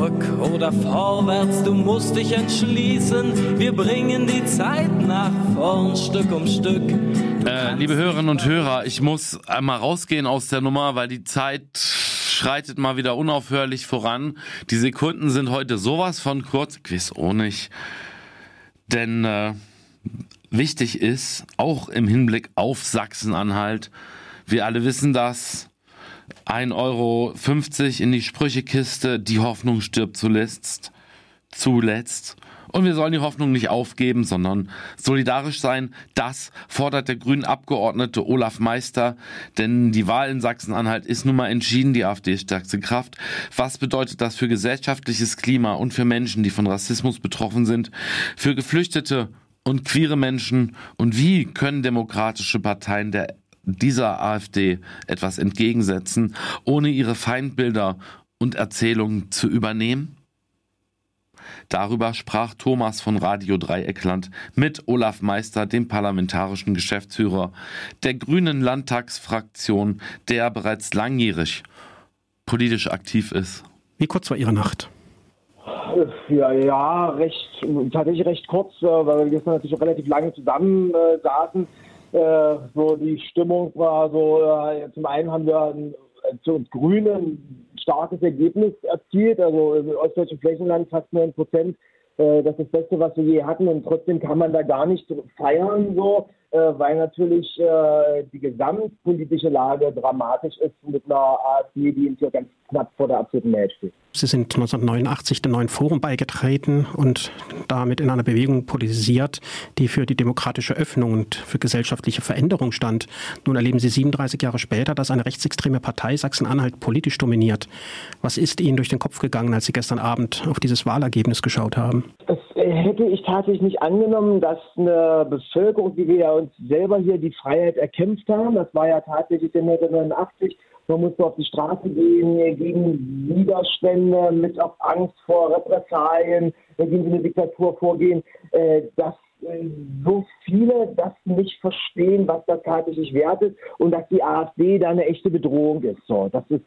zurück oder vorwärts, du musst dich entschließen. Wir bringen die Zeit nach vorn, Stück um Stück. Liebe Hörerinnen und Hörer, ich muss einmal rausgehen aus der Nummer, weil die Zeit schreitet mal wieder unaufhörlich voran. Die Sekunden sind heute sowas von kurz, ich weiß auch nicht. Denn wichtig ist, auch im Hinblick auf Sachsen-Anhalt, wir alle wissen das, 1,50 € in die Sprüchekiste, die Hoffnung stirbt zuletzt. Und wir sollen die Hoffnung nicht aufgeben, sondern solidarisch sein. Das fordert der grünen Abgeordnete Olaf Meister, denn die Wahl in Sachsen-Anhalt ist nun mal entschieden, die AfD ist stärkste Kraft. Was bedeutet das für gesellschaftliches Klima und für Menschen, die von Rassismus betroffen sind, für Geflüchtete und queere Menschen? Und wie können demokratische Parteien dieser AfD etwas entgegensetzen, ohne ihre Feindbilder und Erzählungen zu übernehmen? Darüber sprach Thomas von Radio Dreieckland mit Olaf Meister, dem parlamentarischen Geschäftsführer der Grünen Landtagsfraktion, der bereits langjährig politisch aktiv ist. Wie kurz war Ihre Nacht? Ja, tatsächlich recht kurz, weil wir gestern natürlich auch relativ lange zusammen saßen. So die Stimmung war so, zum einen haben wir zu uns Grünen ein starkes Ergebnis erzielt, also im ostdeutschen Flächenland fast 9%. Das ist das Beste, was wir je hatten, und trotzdem kann man da gar nicht feiern, so, weil natürlich die gesamtpolitische Lage dramatisch ist mit einer AfD, die hier ganz knapp vor der absoluten Mehrheit steht. Sie sind 1989 dem Neuen Forum beigetreten und damit in einer Bewegung politisiert, die für die demokratische Öffnung und für gesellschaftliche Veränderung stand. Nun erleben Sie 37 Jahre später, dass eine rechtsextreme Partei Sachsen-Anhalt politisch dominiert. Was ist Ihnen durch den Kopf gegangen, als Sie gestern Abend auf dieses Wahlergebnis geschaut haben? Das hätte ich tatsächlich nicht angenommen, dass eine Bevölkerung, wie wir ja uns selber hier die Freiheit erkämpft haben, das war ja tatsächlich in 1989, man musste auf die Straße gehen, gegen Widerstände, mit auf Angst vor Repressalien, gegen eine Diktatur vorgehen, dass so viele das nicht verstehen, was das tatsächlich wert ist, und dass die AfD da eine echte Bedrohung ist. So, das ist,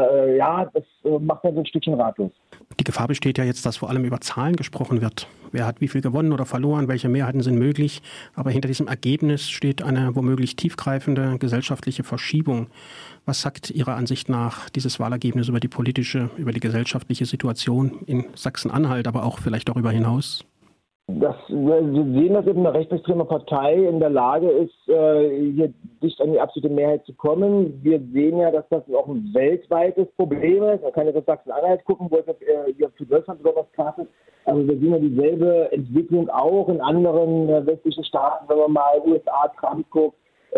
das macht man so ein Stückchen ratlos. Die Gefahr besteht ja jetzt, dass vor allem über Zahlen gesprochen wird. Wer hat wie viel gewonnen oder verloren, welche Mehrheiten sind möglich. Aber hinter diesem Ergebnis steht eine womöglich tiefgreifende gesellschaftliche Verschiebung. Was sagt Ihrer Ansicht nach dieses Wahlergebnis über die politische, über die gesellschaftliche Situation in Sachsen-Anhalt, aber auch vielleicht darüber hinaus? Wir sehen, dass eben eine rechtsextreme Partei in der Lage ist, hier dicht an die absolute Mehrheit zu kommen. Wir sehen ja, dass das auch ein weltweites Problem ist. Man kann jetzt auf Sachsen-Anhalt gucken, wo es hier für Deutschland besonders krass ist. Aber wir sehen ja dieselbe Entwicklung auch in anderen westlichen Staaten, wenn man mal USA, Trump guckt.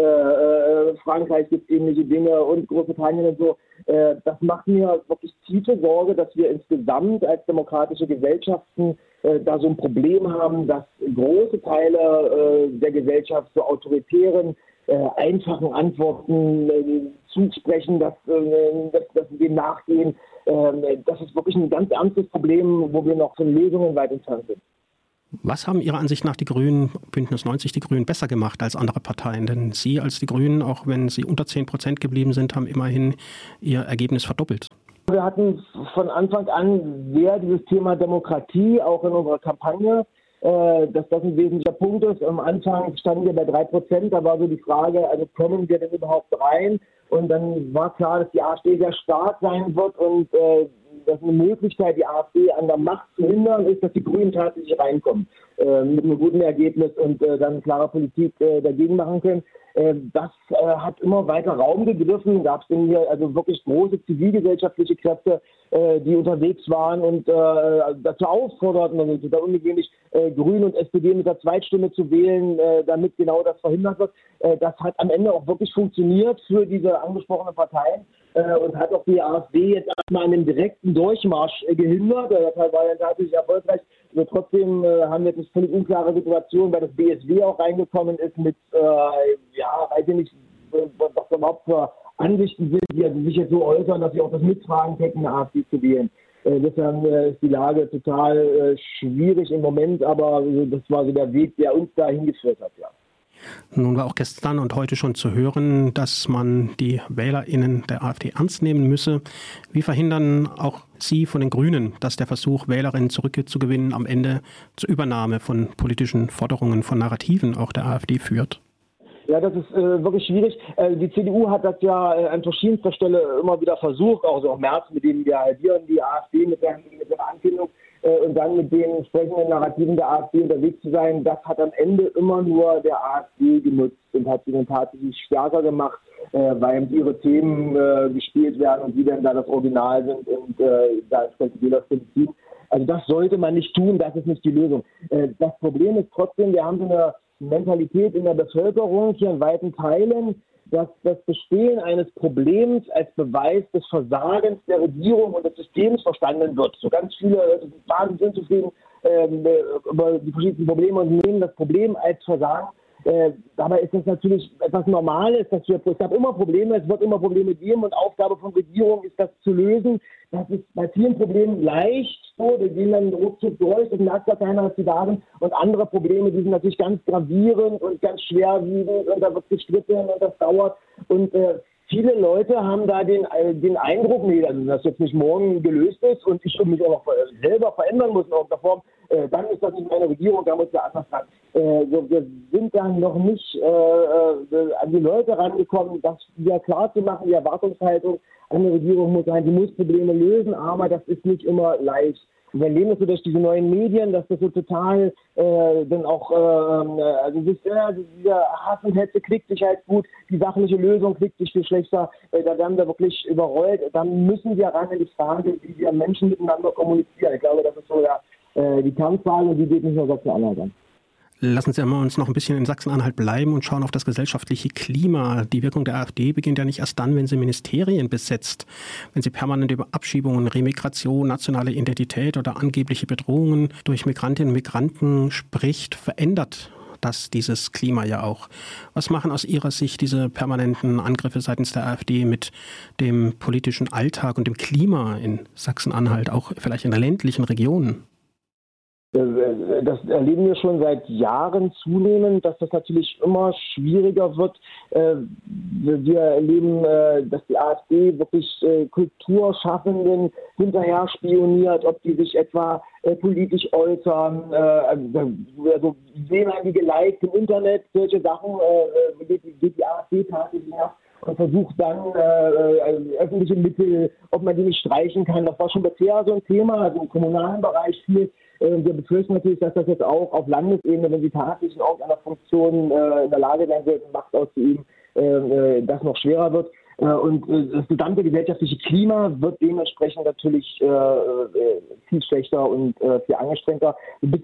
Frankreich gibt ähnliche Dinge und Großbritannien und so. Das macht mir wirklich tiefe Sorge, dass wir insgesamt als demokratische Gesellschaften da so ein Problem haben, dass große Teile der Gesellschaft so autoritären, einfachen Antworten zusprechen, dass wir dem nachgehen. Das ist wirklich ein ganz ernstes Problem, wo wir noch von Lösungen weit entfernt sind. Was haben Ihrer Ansicht nach die Grünen, Bündnis 90, die Grünen, besser gemacht als andere Parteien? Denn Sie als die Grünen, auch wenn Sie unter 10% geblieben sind, haben immerhin Ihr Ergebnis verdoppelt. Wir hatten von Anfang an sehr dieses Thema Demokratie, auch in unserer Kampagne, dass das ein wesentlicher Punkt ist. Am Anfang standen wir bei 3%, da war so die Frage, also kommen wir denn überhaupt rein? Und dann war klar, dass die AfD sehr stark sein wird und dass eine Möglichkeit, die AfD an der Macht zu hindern, ist, dass die Grünen tatsächlich reinkommen mit einem guten Ergebnis und dann klare Politik dagegen machen können. Das hat immer weiter Raum gegriffen. Gab es denn hier also wirklich große zivilgesellschaftliche Kräfte, die unterwegs waren und dazu aufforderten, also da ungewöhnlich Grüne und SPD mit der Zweitstimme zu wählen, damit genau das verhindert wird. Das hat am Ende auch wirklich funktioniert für diese angesprochenen Parteien und hat auch die AfD jetzt erstmal an dem direkten Durchmarsch gehindert. Das war ja tatsächlich erfolgreich. Also trotzdem haben wir jetzt eine völlig unklare Situation, weil das BSW auch reingekommen ist mit, weiß ich nicht, was da überhaupt für Ansichten sind, die sich jetzt so äußern, dass sie auch das mittragen könnten, eine AfD zu wählen. Deshalb ist die Lage total schwierig im Moment, aber das war so der Weg, der uns da hingeführt hat, ja. Nun war auch gestern und heute schon zu hören, dass man die WählerInnen der AfD ernst nehmen müsse. Wie verhindern auch Sie von den Grünen, dass der Versuch, Wählerinnen zurückzugewinnen, am Ende zur Übernahme von politischen Forderungen, von Narrativen auch der AfD führt? Ja, das ist wirklich schwierig. Die CDU hat das ja an verschiedenster Stelle immer wieder versucht, auch so im März mit dem wir halbieren die AfD mit der Ankündigung und dann mit den entsprechenden Narrativen der AfD unterwegs zu sein. Das hat am Ende immer nur der AfD genutzt und hat sie dann tatsächlich stärker gemacht, weil ihre Themen gespielt werden und die dann da das Original sind und da entsprechend Wählerstimmen ziehen. Also das sollte man nicht tun, das ist nicht die Lösung. Das Problem ist trotzdem, wir haben so eine Mentalität in der Bevölkerung hier in weiten Teilen, dass das Bestehen eines Problems als Beweis des Versagens der Regierung und des Systems verstanden wird. So ganz viele Leute sind wahnsinnig unzufrieden über die verschiedenen Probleme und nehmen das Problem als Versagen. Dabei ist das natürlich etwas Normales. Es gab immer Probleme, es wird immer Probleme geben und Aufgabe von Regierung ist, das zu lösen. Das ist bei vielen Problemen leicht, so, die gehen dann ruckzuck durch, das merkt gar keiner, dass sie da sind. Und andere Probleme, die sind natürlich ganz gravierend und ganz schwerwiegend und da wird gestritten und das dauert. Und viele Leute haben da den Eindruck, nee, dass das jetzt nicht morgen gelöst ist und ich mich auch selber verändern muss in irgendeiner Form, dann ist das nicht meine Regierung, da muss ja anders ran. Wir sind dann noch nicht an die Leute rangekommen, das wieder klar zu machen, die Erwartungshaltung an die Regierung muss sein, die muss Probleme lösen, aber das ist nicht immer leicht. Wir erleben das so durch diese neuen Medien, dass das so total dann auch, dieser Hass und Hetze klickt sich halt gut, die sachliche Lösung klickt sich viel schlechter, da werden wir wirklich überrollt. Dann müssen wir ran in die Frage, wie wir Menschen miteinander kommunizieren. Ich glaube, das ist so die Kernfrage und die geht nicht nur Sachsen-Anhalt an. Lassen Sie uns noch ein bisschen in Sachsen-Anhalt bleiben und schauen auf das gesellschaftliche Klima. Die Wirkung der AfD beginnt ja nicht erst dann, wenn sie Ministerien besetzt. Wenn sie permanent über Abschiebungen, Remigration, nationale Identität oder angebliche Bedrohungen durch Migrantinnen und Migranten spricht, verändert das dieses Klima ja auch. Was machen aus Ihrer Sicht diese permanenten Angriffe seitens der AfD mit dem politischen Alltag und dem Klima in Sachsen-Anhalt, auch vielleicht in der ländlichen Region? Das erleben wir schon seit Jahren zunehmend, dass das natürlich immer schwieriger wird. Wir erleben, dass die AfD wirklich Kulturschaffenden hinterher spioniert, ob die sich etwa politisch äußern. Also sehen die geliked im Internet, solche Sachen geht die AfD tatsächlich nach und versucht dann öffentliche Mittel, ob man die nicht streichen kann. Das war schon bisher so ein Thema, also im kommunalen Bereich viel. Wir befürchten natürlich, dass das jetzt auch auf Landesebene, wenn sie tatsächlich in irgendeiner Funktion in der Lage sein sollten, Macht auszuüben, das noch schwerer wird. Und das gesamte gesellschaftliche Klima wird dementsprechend natürlich viel schlechter und viel angestrengter. Das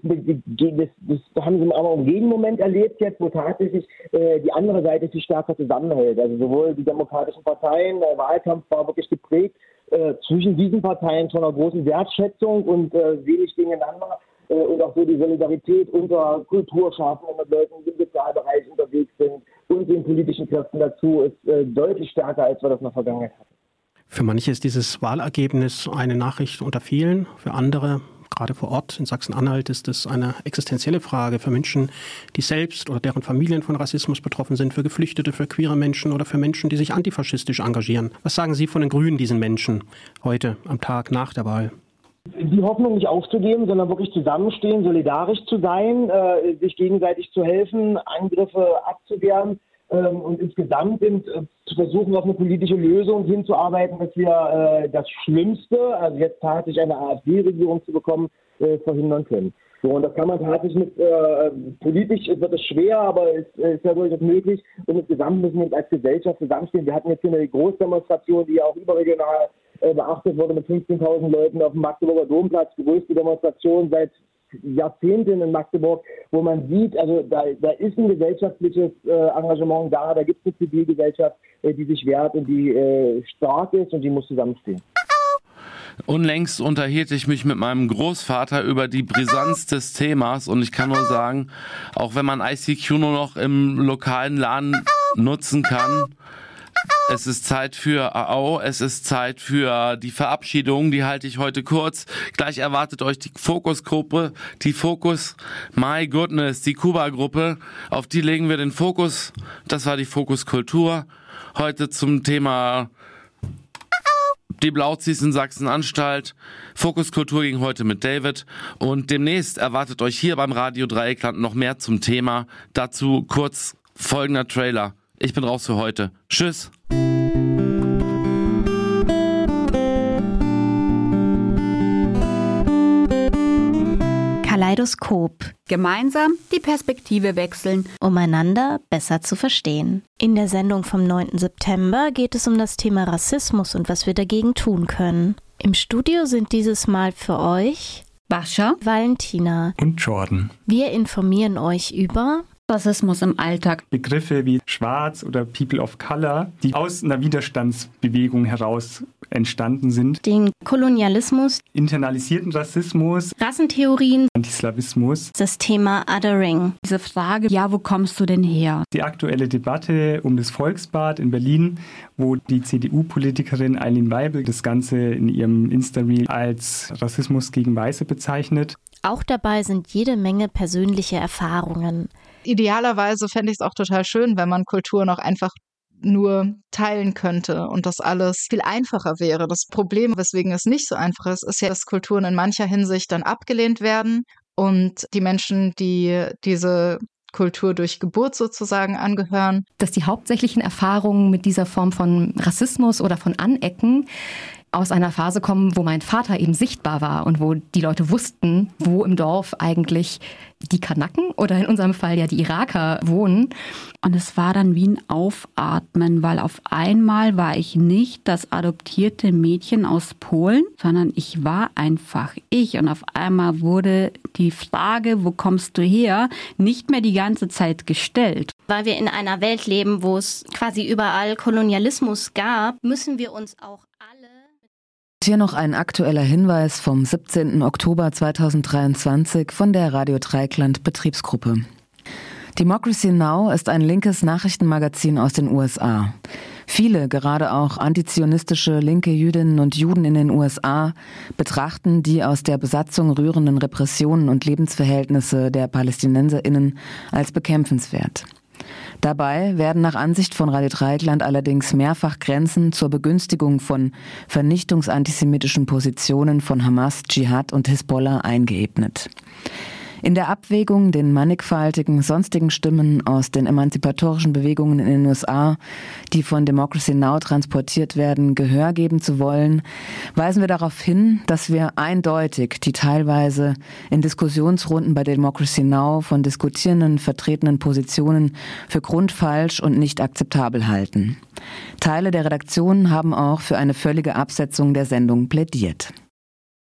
haben sie aber im Gegenmoment erlebt jetzt, wo tatsächlich die andere Seite viel stärker zusammenhält. Also sowohl die demokratischen Parteien, der Wahlkampf war wirklich geprägt zwischen diesen Parteien von einer großen Wertschätzung und wenig gegeneinander. Und auch so die Solidarität unter Kulturschaffenden und Leuten, die im Sozialbereich unterwegs sind und den politischen Kräften dazu ist deutlich stärker, als wir das in der Vergangenheit hatten. Für manche ist dieses Wahlergebnis eine Nachricht unter vielen. Für andere, gerade vor Ort in Sachsen-Anhalt, ist es eine existenzielle Frage für Menschen, die selbst oder deren Familien von Rassismus betroffen sind, für Geflüchtete, für queere Menschen oder für Menschen, die sich antifaschistisch engagieren. Was sagen Sie von den Grünen diesen Menschen heute am Tag nach der Wahl? Die Hoffnung nicht aufzugeben, sondern wirklich zusammenstehen, solidarisch zu sein, sich gegenseitig zu helfen, Angriffe abzuwehren und insgesamt zu versuchen, auf eine politische Lösung hinzuarbeiten, dass wir das Schlimmste, also jetzt tatsächlich eine AfD-Regierung zu bekommen, verhindern können. So, und das kann man tatsächlich politisch wird es schwer, aber es ist ja durchaus möglich. Und insgesamt müssen wir als Gesellschaft zusammenstehen. Wir hatten jetzt hier eine Großdemonstration, die ja auch überregional beachtet wurde mit 15.000 Leuten auf dem Magdeburger Domplatz. Die größte Demonstration seit Jahrzehnten in Magdeburg, wo man sieht, also da ist ein gesellschaftliches Engagement da gibt es eine Zivilgesellschaft, die sich wehrt und die stark ist und die muss zusammenstehen. Unlängst unterhielt ich mich mit meinem Großvater über die Brisanz des Themas und ich kann nur sagen, auch wenn man ICQ nur noch im lokalen Laden nutzen kann, Es ist Zeit für AO, es ist Zeit für die Verabschiedung, die halte ich heute kurz. Gleich erwartet euch die Fokusgruppe, die My Goodness, die Kuba-Gruppe. Auf die legen wir den Fokus. Das war die Fokuskultur. Heute zum Thema die Blauzis in Sachsen-Anstalt. Fokuskultur ging heute mit David. Und demnächst erwartet euch hier beim Radio Dreieckland noch mehr zum Thema. Dazu kurz folgender Trailer. Ich bin raus für heute. Tschüss. Kaleidoskop. Gemeinsam die Perspektive wechseln, um einander besser zu verstehen. In der Sendung vom 9. September geht es um das Thema Rassismus und was wir dagegen tun können. Im Studio sind dieses Mal für euch Bascha, Valentina und Jordan. Wir informieren euch über Rassismus im Alltag. Begriffe wie Schwarz oder People of Color, die aus einer Widerstandsbewegung heraus entstanden sind. Den Kolonialismus, internalisierten Rassismus, Rassentheorien, Antislawismus. Das Thema Othering. Diese Frage, ja, wo kommst du denn her? Die aktuelle Debatte um das Volksbad in Berlin, wo die CDU-Politikerin Eileen Weibel das Ganze in ihrem Insta-Reel als Rassismus gegen Weiße bezeichnet. Auch dabei sind jede Menge persönliche Erfahrungen. Idealerweise fände ich es auch total schön, wenn man Kultur noch einfach nur teilen könnte und das alles viel einfacher wäre. Das Problem, weswegen es nicht so einfach ist, ist ja, dass Kulturen in mancher Hinsicht dann abgelehnt werden und die Menschen, die diese Kultur durch Geburt sozusagen angehören. Dass die hauptsächlichen Erfahrungen mit dieser Form von Rassismus oder von Anecken aus einer Phase kommen, wo mein Vater eben sichtbar war und wo die Leute wussten, wo im Dorf eigentlich die Kanaken oder in unserem Fall ja die Iraker wohnen. Und es war dann wie ein Aufatmen, weil auf einmal war ich nicht das adoptierte Mädchen aus Polen, sondern ich war einfach ich. Und auf einmal wurde die Frage, wo kommst du her, nicht mehr die ganze Zeit gestellt. Weil wir in einer Welt leben, wo es quasi überall Kolonialismus gab, müssen wir uns auch alle... Hier noch ein aktueller Hinweis vom 17. Oktober 2023 von der Radio Dreieckland Betriebsgruppe. Democracy Now! Ist ein linkes Nachrichtenmagazin aus den USA. Viele, gerade auch antizionistische linke Jüdinnen und Juden in den USA, betrachten die aus der Besatzung rührenden Repressionen und Lebensverhältnisse der PalästinenserInnen als bekämpfenswert. Dabei werden nach Ansicht von Radio Dreieckland allerdings mehrfach Grenzen zur Begünstigung von vernichtungsantisemitischen Positionen von Hamas, Dschihad und Hisbollah eingeebnet. In der Abwägung, den mannigfaltigen sonstigen Stimmen aus den emanzipatorischen Bewegungen in den USA, die von Democracy Now! Transportiert werden, Gehör geben zu wollen, weisen wir darauf hin, dass wir eindeutig die teilweise in Diskussionsrunden bei Democracy Now! Von Diskutierenden vertretenen Positionen für grundfalsch und nicht akzeptabel halten. Teile der Redaktion haben auch für eine völlige Absetzung der Sendung plädiert.